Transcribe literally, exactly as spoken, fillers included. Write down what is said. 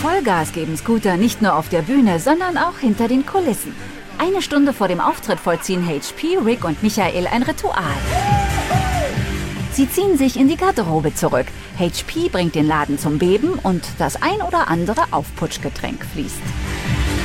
Vollgas geben Scooter nicht nur auf der Bühne, sondern auch hinter den Kulissen. Eine Stunde vor dem Auftritt vollziehen H P, Rick und Michael ein Ritual. Sie ziehen sich in die Garderobe zurück. H P bringt den Laden zum Beben und das ein oder andere Aufputschgetränk fließt.